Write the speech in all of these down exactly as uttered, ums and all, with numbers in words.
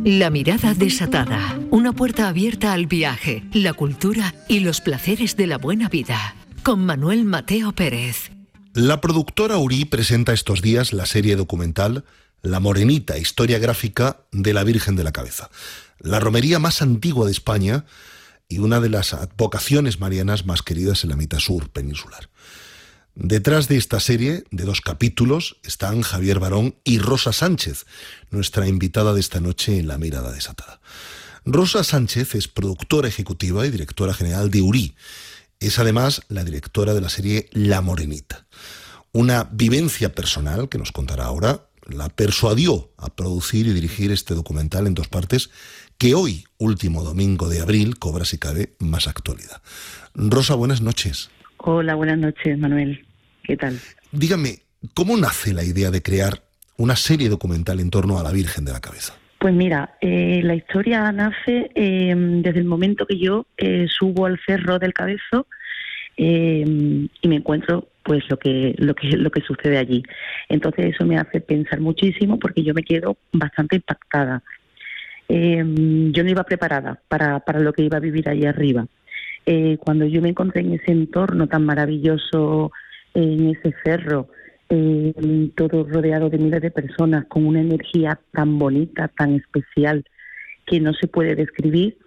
La mirada desatada, una puerta abierta al viaje, la cultura y los placeres de la buena vida. Con Manuel Mateo Pérez. La productora Urí presenta estos días la serie documental La Morenita, historia gráfica de la Virgen de la Cabeza, la romería más antigua de España y una de las advocaciones marianas más queridas en la mitad sur peninsular. Detrás de esta serie, de dos capítulos, están Javier Barón y Rosa Sánchez, nuestra invitada de esta noche en La Mirada Desatada. Rosa Sánchez es productora ejecutiva y directora general de Urí. Es además la directora de la serie La Morenita. Una vivencia personal, que nos contará ahora, la persuadió a producir y dirigir este documental en dos partes que hoy, último domingo de abril, cobra, si cabe, más actualidad. Rosa, buenas noches. Hola, buenas noches, Manuel. ¿Qué tal? Dígame, ¿cómo nace la idea de crear una serie documental en torno a la Virgen de la Cabeza? Pues mira, eh, la historia nace eh, desde el momento que yo eh, subo al Cerro del Cabezo eh, y me encuentro pues lo que lo que lo que sucede allí. Entonces eso me hace pensar muchísimo porque yo me quedo bastante impactada. Eh, yo no iba preparada para, para lo que iba a vivir allí arriba. Eh, cuando yo me encontré en ese entorno tan maravilloso, en ese cerro, eh, todo rodeado de miles de personas, con una energía tan bonita, tan especial, que no se puede describir,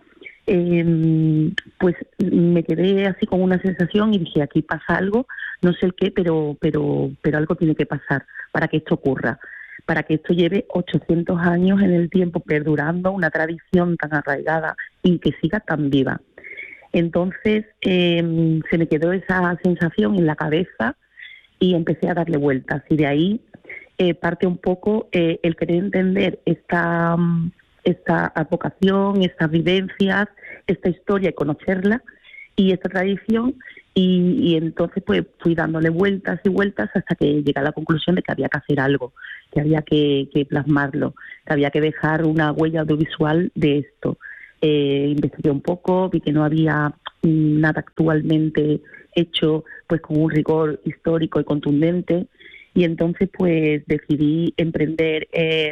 eh, pues me quedé así con una sensación y dije, aquí pasa algo, no sé el qué, pero, pero, pero algo tiene que pasar para que esto ocurra, para que esto lleve ochocientos años en el tiempo perdurando, una tradición tan arraigada y que siga tan viva. Entonces eh, se me quedó esa sensación en la cabeza y empecé a darle vueltas. Y de ahí eh, parte un poco eh, el querer entender esta, esta advocación, estas vivencias, esta historia y conocerla y esta tradición. Y, y entonces pues fui dándole vueltas y vueltas hasta que llegué a la conclusión de que había que hacer algo, que había que, que plasmarlo, que había que dejar una huella audiovisual de esto. Eh, investigué un poco, vi que no había nada actualmente hecho pues con un rigor histórico y contundente y entonces pues decidí emprender eh,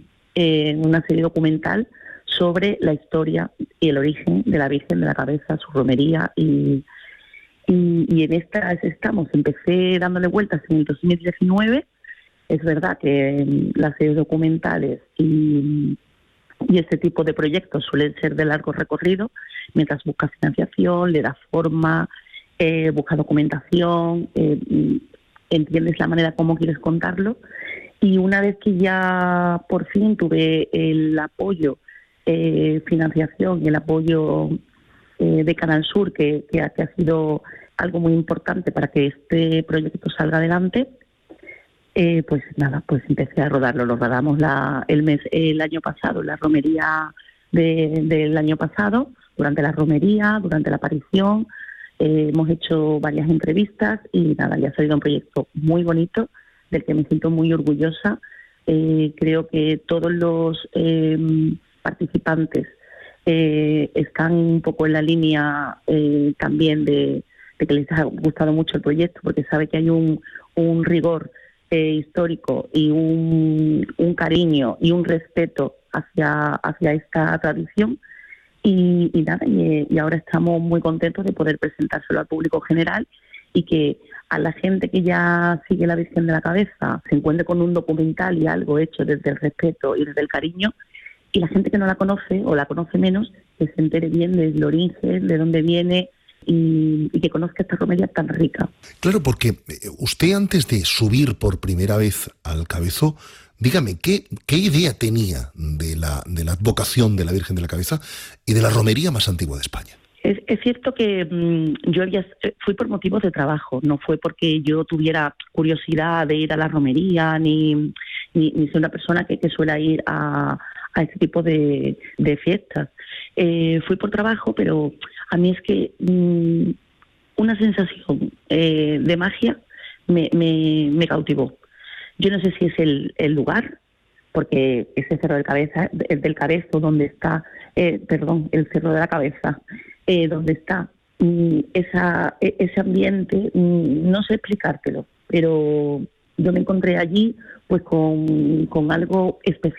en una serie documental sobre la historia y el origen de la Virgen de la Cabeza, su romería y, y, y en estas estamos. Empecé dándole vueltas en el dos mil diecinueve. Es verdad que las series documentales y Y este tipo de proyectos suelen ser de largo recorrido, mientras buscas financiación, le das forma, eh, buscas documentación, eh, entiendes la manera como quieres contarlo. Y una vez que ya por fin tuve el apoyo, eh, financiación y el apoyo eh, de Canal Sur, que, que, ha, que ha sido algo muy importante para que este proyecto salga adelante, Eh, pues nada, pues empecé a rodarlo. Lo rodamos la, el mes el año pasado, la romería de, del año pasado, durante la romería, durante la aparición. Eh, hemos hecho varias entrevistas y nada, ya ha salido un proyecto muy bonito, del que me siento muy orgullosa. Eh, creo que todos los eh, participantes eh, están un poco en la línea eh, también de, de que les ha gustado mucho el proyecto, porque sabe que hay un, un rigor Eh, histórico y un, un cariño y un respeto hacia, hacia esta tradición y, y nada, y, y ahora estamos muy contentos de poder presentárselo al público general y que a la gente que ya sigue la Virgen de la Cabeza se encuentre con un documental y algo hecho desde el respeto y desde el cariño, y la gente que no la conoce o la conoce menos, que se entere bien del origen, de dónde viene, Y, y que conozca esta romería tan rica. Claro, porque usted antes de subir por primera vez al Cabezo, dígame, ¿qué, qué idea tenía de la, de la advocación de la Virgen de la Cabeza y de la romería más antigua de España? Es, es cierto que mmm, yo había, fui por motivos de trabajo, no fue porque yo tuviera curiosidad de ir a la romería, ni, ni, ni soy una persona que, que suele ir a, a este tipo de, de fiestas. Eh, fui por trabajo, pero a mí es que mmm, una sensación eh, de magia me, me, me cautivó. Yo no sé si es el, el lugar, porque ese Cerro del Cabeza, el del Cabezo, donde está, eh, perdón, el Cerro de la Cabeza, eh, donde está mm, esa, ese ambiente, mm, no sé explicártelo, pero yo me encontré allí pues con, con algo especial.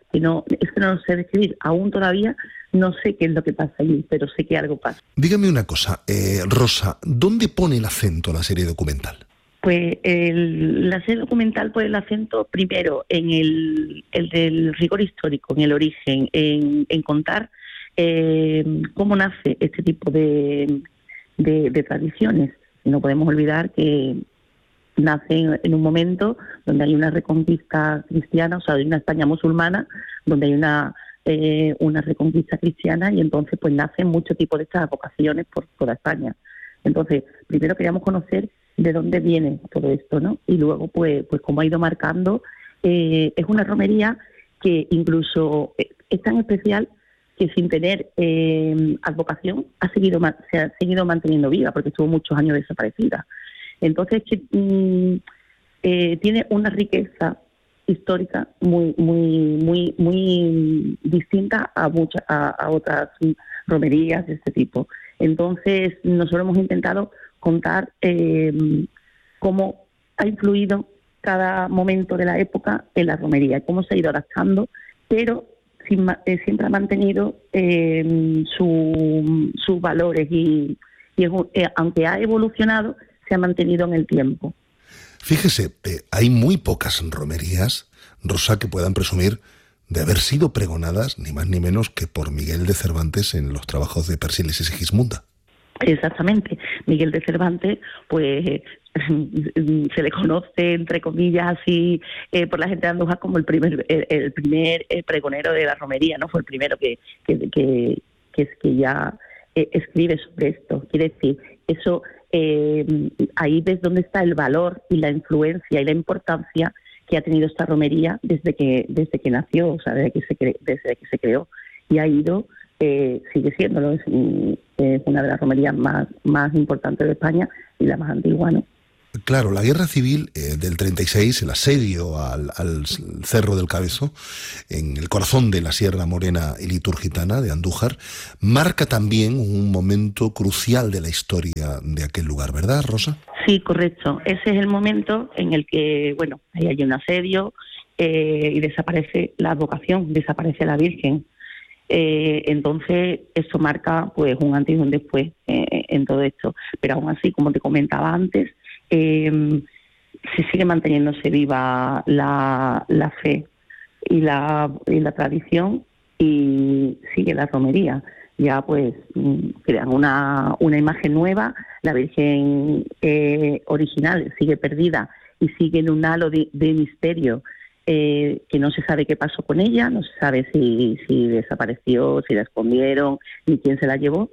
que no, es que no lo sé describir, aún todavía no sé qué es lo que pasa allí, pero sé que algo pasa. Dígame una cosa, eh, Rosa, ¿dónde pone el acento la serie documental? Pues el, la serie documental pone el acento primero en el, el del rigor histórico, en el origen, en, en contar eh, cómo nace este tipo de, de, de tradiciones. No podemos olvidar que nace en, en un momento donde hay una reconquista cristiana, o sea, hay una España musulmana, donde hay una eh, una reconquista cristiana, y entonces pues nacen muchos tipos de estas vocaciones por toda España. Entonces, primero queríamos conocer de dónde viene todo esto, ¿no? Y luego, pues, pues como ha ido marcando, eh, es una romería que incluso es tan especial que sin tener eh, advocación ha seguido se ha seguido manteniendo viva, porque estuvo muchos años desaparecida. Entonces, que, mm, eh, tiene una riqueza histórica muy muy muy muy distinta a muchas a, a otras romerías de este tipo. Entonces, nosotros hemos intentado contar eh, cómo ha influido cada momento de la época en la romería, cómo se ha ido adaptando, pero sin, eh, siempre ha mantenido eh, su, sus valores y, y eh, aunque ha evolucionado, se ha mantenido en el tiempo. Fíjese, eh, hay muy pocas romerías, Rosa, que puedan presumir de haber sido pregonadas ni más ni menos que por Miguel de Cervantes en los trabajos de Persiles y Segismunda. Exactamente. Miguel de Cervantes, pues se le conoce, entre comillas, así eh, por la gente de Andújar como el primer el, el primer eh, pregonero de la romería, ¿no? Fue el primero que que que, que, que ya eh, escribe sobre esto. Quiere decir, eso eh, ahí ves dónde está el valor y la influencia y la importancia que ha tenido esta romería desde que desde que nació, o sea, desde que se cre, desde que se creó, y ha ido eh, sigue siéndolo, es, es una de las romerías más más importantes de España y la más antigua, ¿no? Claro, la guerra civil eh, del treinta y seis, el asedio al, al Cerro del Cabezo, en el corazón de la Sierra Morena y Liturgitana de Andújar, marca también un momento crucial de la historia de aquel lugar, ¿verdad, Rosa? Sí, correcto. Ese es el momento en el que, bueno, ahí hay un asedio eh, y desaparece la advocación, desaparece la Virgen. Eh, entonces, esto marca pues un antes y un después eh, en todo esto. Pero aún así, como te comentaba antes, eh, se sigue manteniéndose viva la, la fe y la, y la tradición, y sigue la romería. Ya pues crean una, una imagen nueva, la Virgen eh, original sigue perdida y sigue en un halo de, de misterio, eh, que no se sabe qué pasó con ella, no se sabe si, si desapareció, si la escondieron, ni quién se la llevó.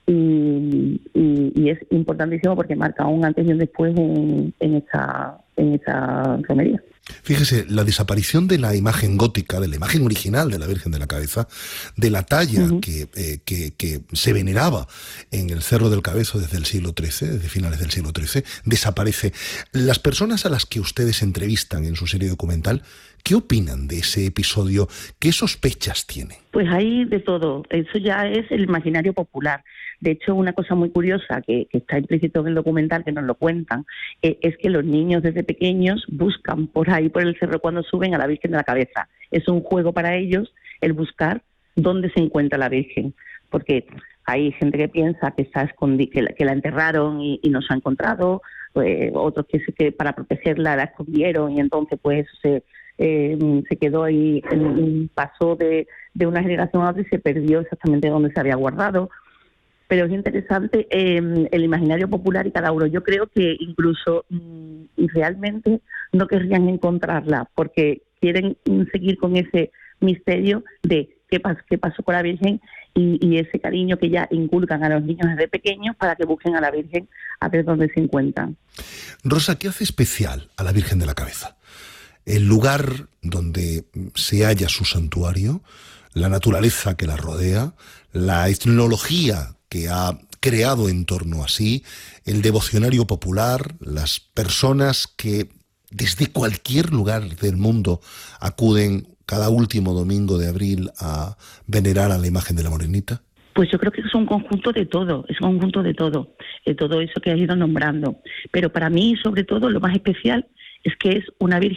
Y, y, y es importantísimo porque marca un antes y un después en, en, esta, en esta romería. Fíjese, la desaparición de la imagen gótica, de la imagen original de la Virgen de la Cabeza, de la talla uh-huh. que, eh, que, que se veneraba en el Cerro del Cabezo desde el siglo trece, desde finales del siglo trece, desaparece. Las personas a las que ustedes entrevistan en su serie documental, ¿qué opinan de ese episodio? ¿Qué sospechas tienen? Pues hay de todo. Eso ya es el imaginario popular. De hecho, una cosa muy curiosa que, que está implícito en el documental, que nos lo cuentan, eh, es que los niños desde pequeños buscan por ahí, por el cerro, cuando suben a la Virgen de la Cabeza. Es un juego para ellos el buscar dónde se encuentra la Virgen, porque hay gente que piensa que está escondi- que, la, que la enterraron y, y no se ha encontrado, pues, otros que, que para protegerla la escondieron y entonces pues se, eh, se quedó ahí, en, pasó de, de una generación a otra y se perdió exactamente donde se había guardado. Pero es interesante eh, el imaginario popular y cada uno. Yo creo que incluso mm, realmente no querrían encontrarla porque quieren seguir con ese misterio de qué, pas- qué pasó con la Virgen y, y ese cariño que ya inculcan a los niños desde pequeños para que busquen a la Virgen a ver dónde se encuentran. Rosa, ¿qué hace especial a la Virgen de la Cabeza? El lugar donde se halla su santuario, la naturaleza que la rodea, la etnología que ha creado en torno a sí, el devocionario popular, las personas que desde cualquier lugar del mundo acuden cada último domingo de abril a venerar a la imagen de la Morenita. Pues yo creo que es un conjunto de todo, es un conjunto de todo, de todo eso que has ido nombrando. Pero para mí, sobre todo, lo más especial es que es una Virgen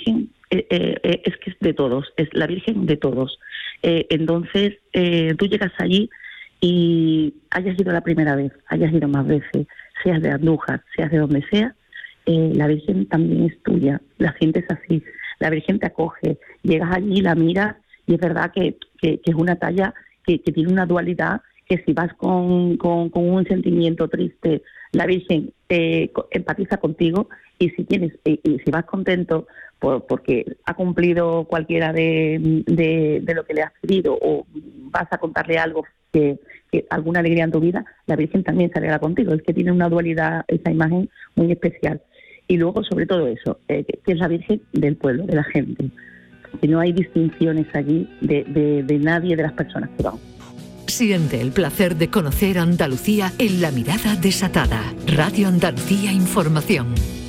eh, eh, es que es de todos, es la Virgen de todos. Eh, entonces, eh, tú llegas allí y hayas ido la primera vez, hayas ido más veces, seas de Andújar, seas de donde sea, eh, la Virgen también es tuya. La gente es así, la Virgen te acoge, llegas allí, la miras y es verdad que, que, que es una talla que, que tiene una dualidad, que si vas con, con, con un sentimiento triste, la Virgen eh, empatiza contigo, y si tienes y, y si vas contento por, porque ha cumplido cualquiera de, de, de lo que le has pedido, o vas a contarle algo que, que alguna alegría en tu vida, la Virgen también se alegra contigo. Es que tiene una dualidad esa imagen muy especial. Y luego, sobre todo eso, eh, que es la Virgen del pueblo, de la gente, que no hay distinciones allí de, de, de nadie de las personas que van. Siente el placer de conocer Andalucía en La Mirada Desatada. Radio Andalucía Información.